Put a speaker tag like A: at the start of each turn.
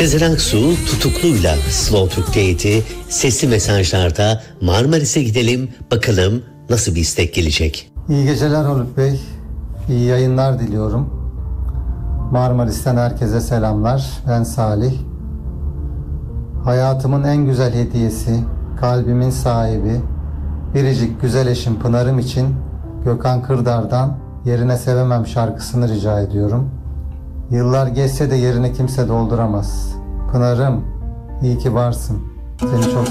A: Sezen Aksu tutukluyla Slow Türk'teydi. Sesli mesajlarda Marmaris'e gidelim bakalım nasıl bir istek gelecek.
B: İyi geceler Haluk Bey. İyi yayınlar diliyorum. Marmaris'ten herkese selamlar. Ben Salih. Hayatımın en güzel hediyesi, kalbimin sahibi, biricik güzel eşim Pınar'ım için Gökhan Kırdar'dan Yerine Sevemem şarkısını rica ediyorum. Yıllar geçse de yerini kimse dolduramaz. Pınar'ım, iyi ki varsın. Seni çok